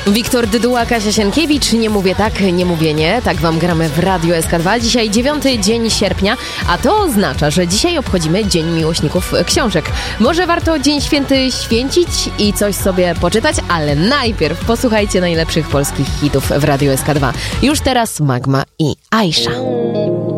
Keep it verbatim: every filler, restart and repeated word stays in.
Wiktor Dyduła, Kasia Sienkiewicz, nie mówię tak, nie mówię nie, tak wam gramy w Radiu S K dwa. Dzisiaj dziewiąty dzień sierpnia, a to oznacza, że dzisiaj obchodzimy Dzień Miłośników Książek. Może warto Dzień Święty święcić i coś sobie poczytać, ale najpierw posłuchajcie najlepszych polskich hitów w Radiu S K dwa. Już teraz Magma i Aisha.